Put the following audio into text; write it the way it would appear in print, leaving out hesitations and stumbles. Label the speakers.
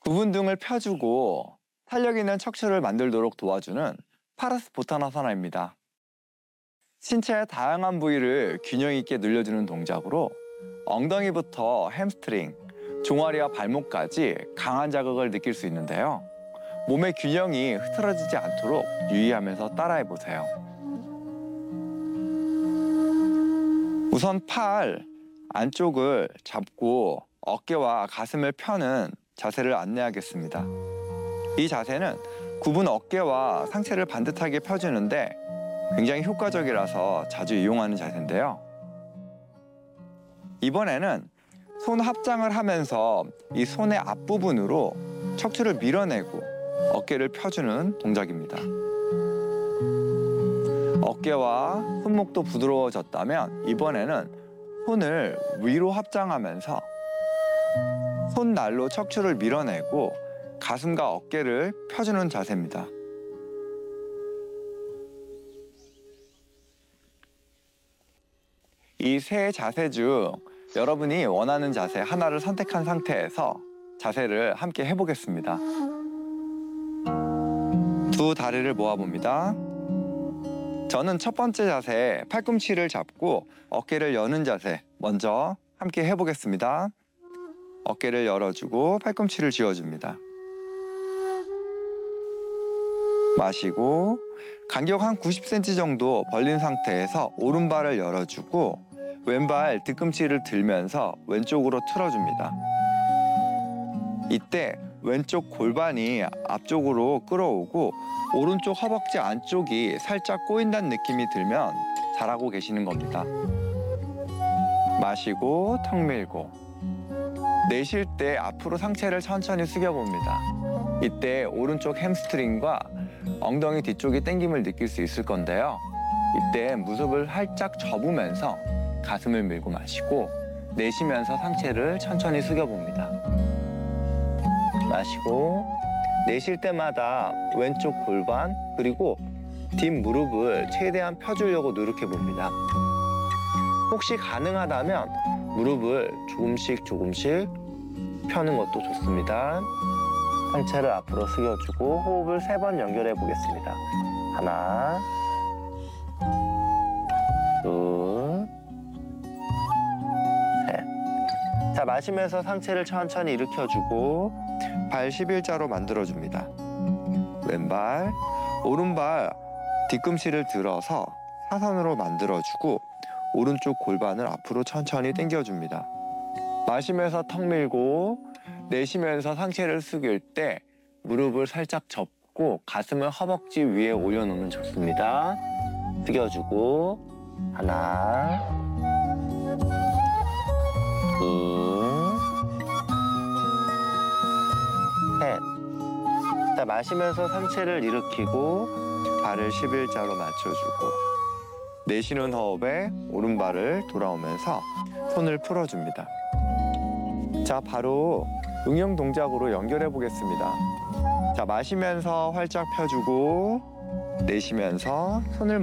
Speaker 1: 부분 등을 펴주고 탄력 있는 척추를 만들도록 도와주는 파라스포타나사나입니다. 신체의 다양한 부위를 균형 있게 늘려주는 동작으로 엉덩이부터 햄스트링, 종아리와 발목까지 강한 자극을 느낄 수 있는데요. 몸의 균형이 흐트러지지 않도록 유의하면서 따라해보세요. 우선 팔 안쪽을 잡고 어깨와 가슴을 펴는 자세를 안내하겠습니다. 이 자세는 굽은 어깨와 상체를 반듯하게 펴주는데 굉장히 효과적이라서 자주 이용하는 자세인데요. 이번에는 손 합장을 하면서 이 손의 앞부분으로 척추를 밀어내고 어깨를 펴주는 동작입니다. 어깨와 손목도 부드러워졌다면 이번에는 손을 위로 합장하면서 손날로 척추를 밀어내고 가슴과 어깨를 펴주는 자세입니다. 이 세 자세 중 여러분이 원하는 자세 하나를 선택한 상태에서 자세를 함께 해보겠습니다. 두 다리를 모아봅니다. 저는 첫 번째 자세, 팔꿈치를 잡고 어깨를 여는 자세 먼저 함께 해보겠습니다. 어깨를 열어주고 팔꿈치를 쥐어줍니다. 마시고 간격 한 90cm 정도 벌린 상태에서 오른발을 열어주고 왼발 뒤꿈치를 들면서 왼쪽으로 틀어줍니다. 이때 왼쪽 골반이 앞쪽으로 끌어오고 오른쪽 허벅지 안쪽이 살짝 꼬인다는 느낌이 들면 잘하고 계시는 겁니다. 마시고 턱 밀고 내쉴 때 앞으로 상체를 천천히 숙여봅니다. 이때 오른쪽 햄스트링과 엉덩이 뒤쪽이 당김을 느낄 수 있을 건데요. 이때 무릎을 살짝 접으면서 가슴을 밀고 마시고 내쉬면서 상체를 천천히 숙여봅니다. 마시고 내쉴 때마다 왼쪽 골반 그리고 뒷무릎을 최대한 펴주려고 노력해봅니다. 혹시 가능하다면 무릎을 조금씩 펴는 것도 좋습니다. 상체를 앞으로 숙여주고 호흡을 3번 연결해 보겠습니다. 하나, 둘, 셋. 자, 마시면서 상체를 천천히 일으켜주고 발 11자로 만들어줍니다. 왼발, 오른발 뒤꿈치를 들어서 사선으로 만들어주고 오른쪽 골반을 앞으로 천천히 당겨줍니다. 마시면서 턱 밀고 내쉬면서 상체를 숙일 때 무릎을 살짝 접고 가슴을 허벅지 위에 올려놓으면 좋습니다. 숙여주고 하나, 둘, 셋. 자, 마시면서 상체를 일으키고 발을 11자로 맞춰주고 내쉬는 호흡에 오른발을 돌아오면서 손을 풀어줍니다. 자, 바로 응용 동작으로 연결해 보겠습니다. 자, 마시면서 활짝 펴주고 내쉬면서 손을